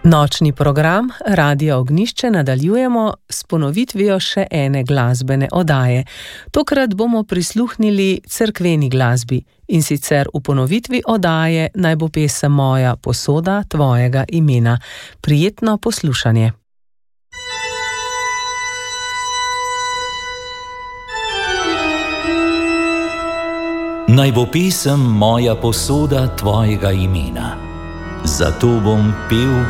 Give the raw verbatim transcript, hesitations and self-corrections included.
Nočni program Radia Ognjišče nadaljujemo s ponovitvijo še ene glasbene oddaje. Tokrat bomo prisluhnili cerkveni glasbi in sicer v ponovitvi oddaje Naj bo pesem moja posoda tvojega imena. Prijetno poslušanje. Naj bo pesem moja posoda tvojega imena. Zato bom pel